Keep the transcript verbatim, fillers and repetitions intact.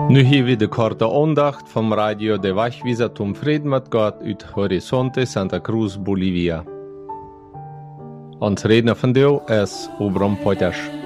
Nu hier weer de korte aandacht van Radio de Wegwijzer zum Frieden mit Gott uit Horizonte Santa Cruz, Bolivia. Ons redner vandaag is Obram Potters.